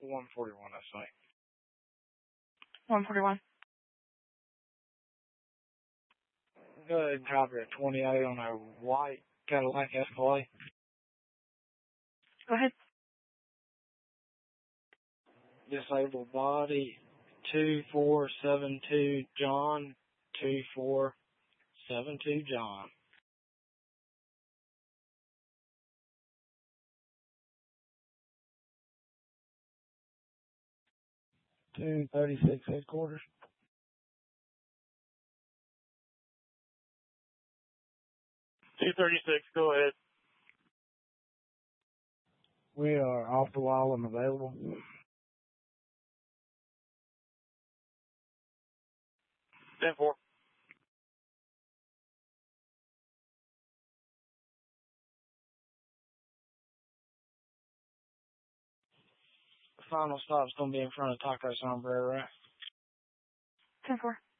141, I say. 141. Go ahead and copy a 28 on a white Cadillac Escalade. Go ahead. Disabled body 2472 John. 2472 John. 236 headquarters. 236, go ahead. We are off the wall and available. 10-4. The final stop's going to be in front of Taco Sombrero, right? 10-4.